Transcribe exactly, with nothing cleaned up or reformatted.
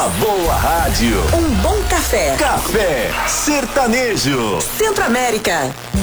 A boa rádio. Um bom café. Café Sertanejo. Centro-América.